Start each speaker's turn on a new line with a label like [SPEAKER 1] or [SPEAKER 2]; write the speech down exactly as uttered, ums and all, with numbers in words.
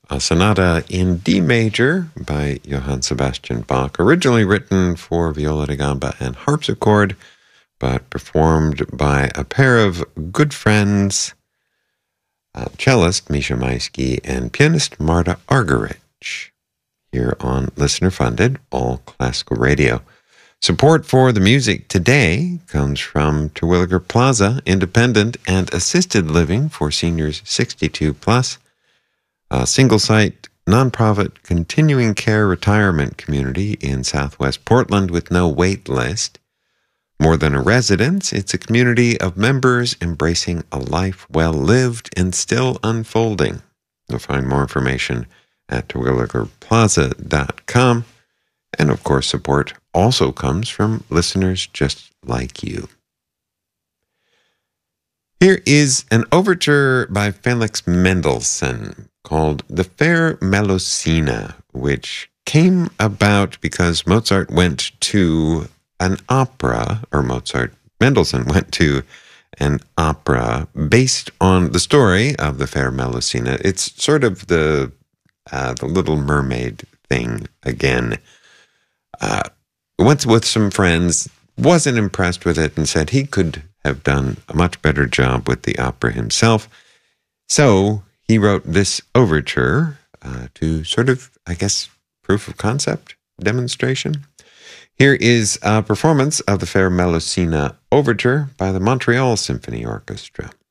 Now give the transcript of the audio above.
[SPEAKER 1] a sonata in D major by Johann Sebastian Bach, originally written for viola da gamba and harpsichord, but performed by a pair of good friends, uh, cellist Misha Maisky and pianist Marta Argerich, here on Listener Funded, All Classical Radio. Support for the music today comes from Terwilliger Plaza, independent and assisted living for seniors sixty-two plus, a single-site, nonprofit, continuing care retirement community in Southwest Portland with no wait list. More than a residence, it's a community of members embracing a life well lived and still unfolding. You'll find more information at terwilliger plaza dot com. And of course, support also comes from listeners just like you. Here is an overture by Felix Mendelssohn called The Fair Melusina, which came about because Mozart went to an opera, or Mozart, Mendelssohn went to an opera based on the story of The Fair Melusina. It's sort of the, uh, the Little Mermaid thing again. Uh, went with some friends, wasn't impressed with it, and said he could have done a much better job with the opera himself. So he wrote this overture uh, to sort of, I guess, proof of concept demonstration. Here is a performance of the Fair Melusina overture by the Montreal Symphony Orchestra.